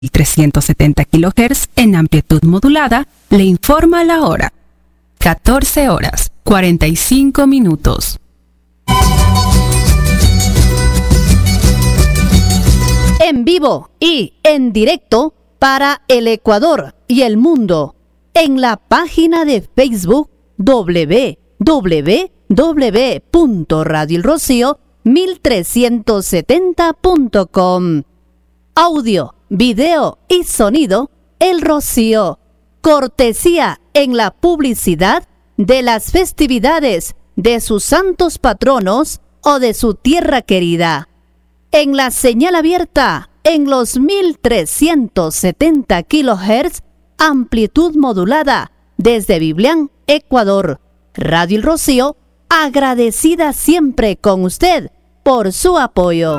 1370 kHz en amplitud modulada, le informa la hora. 14 horas, 45 minutos. En vivo y en directo para el Ecuador y el mundo, en la página de Facebook www.radioelrocío1370.com. Audio, video y sonido El Rocío. Cortesía en la publicidad de las festividades de sus santos patronos o de su tierra querida. En la señal abierta en los 1370 kHz, amplitud modulada desde Biblián, Ecuador. Radio El Rocío, agradecida siempre con usted por su apoyo.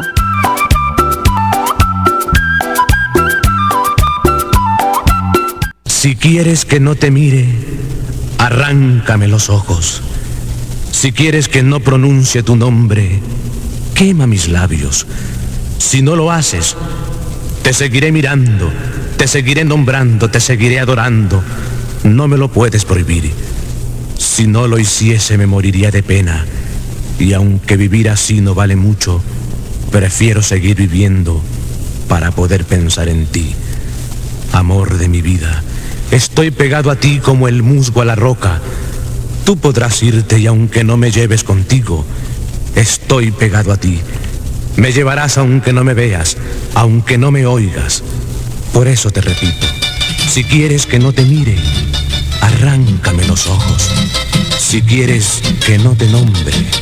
Si quieres que no te mire, arráncame los ojos. Si quieres que no pronuncie tu nombre, quema mis labios. Si no lo haces, te seguiré mirando, te seguiré nombrando, te seguiré adorando. No me lo puedes prohibir. Si no lo hiciese, me moriría de pena. Y aunque vivir así no vale mucho, prefiero seguir viviendo para poder pensar en ti. Amor de mi vida, estoy pegado a ti como el musgo a la roca. Tú podrás irte y aunque no me lleves contigo, estoy pegado a ti. Me llevarás aunque no me veas, aunque no me oigas. Por eso te repito, si quieres que no te mire, arráncame los ojos. Si quieres que no te nombre,